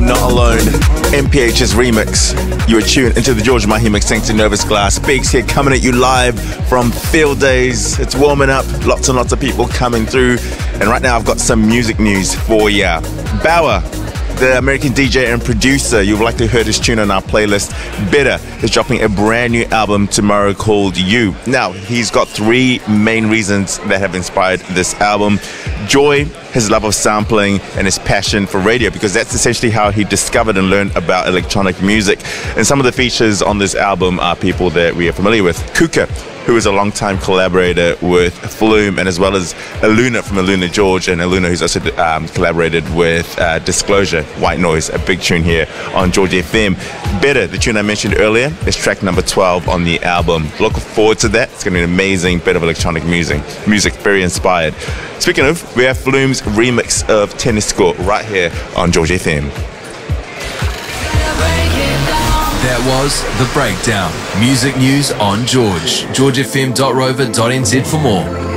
Not Alone, MPH's remix. You are tuned into the George Mahi mix thanks to Nervous Glass. Biggs here coming at you live from Field Days. It's warming up, lots and lots of people coming through. And right now I've got some music news for ya. Baauer, the American DJ and producer, you've likely heard his tune on our playlist. Bitter is dropping a brand new album tomorrow called You. Now, he's got three main reasons that have inspired this album. Joy, his love of sampling, and his passion for radio, because that's essentially how he discovered and learned about electronic music. And some of the features on this album are people that we are familiar with. Kuka, who is a long-time collaborator with Flume, and as well as Aluna from Aluna George, and Aluna who's also collaborated with Disclosure, White Noise, a big tune here on George FM. Better, the tune I mentioned earlier, is track number 12 on the album. Look forward to that. It's going to be an amazing bit of electronic music, very inspired. Speaking of, we have Flume's remix of Tennis Court right here on George FM. That was The Breakdown. Music news on George. georgefm.rover.nz for more.